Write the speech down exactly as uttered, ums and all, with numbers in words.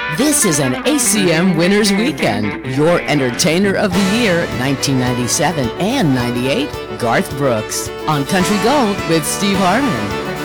This is an A C M Winners Weekend. Your Entertainer of the Year, nineteen ninety-seven and ninety-eight, Garth Brooks. On Country Gold with Steve Harmon.